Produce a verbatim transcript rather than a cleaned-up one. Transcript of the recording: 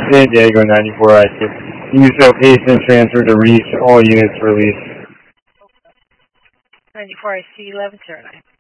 San Diego ninety-four I two. Use location transfer to reach all units released. ninety-four I C eleven zero nine.